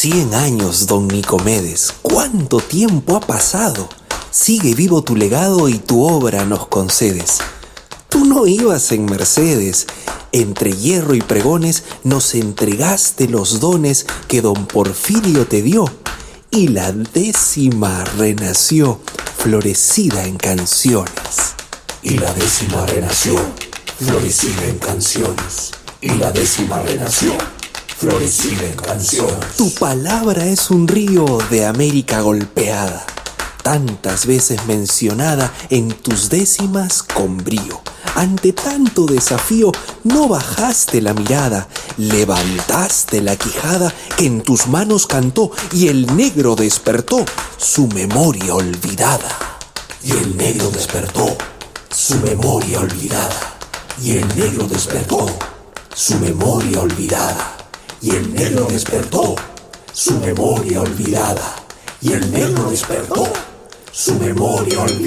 100 años, don Nicomedes, ¿cuánto tiempo ha pasado? Sigue vivo tu legado y tu obra nos concedes. Tú no ibas en Mercedes, entre hierro y pregones nos entregaste los dones que don Porfirio te dio, y la 10ª renació, florecida en canciones. Y la 10ª renació, florecida en canciones. Y la 10ª renació, florecida en canciones. Tu palabra es un río de América golpeada, tantas veces mencionada en tus décimas con brío. Ante tanto desafío no bajaste la mirada, levantaste la quijada que en tus manos cantó y el negro despertó su memoria olvidada. Y el negro despertó su memoria olvidada. Y el negro despertó su memoria olvidada. Y el negro despertó su memoria olvidada. Y el negro despertó su memoria olvidada.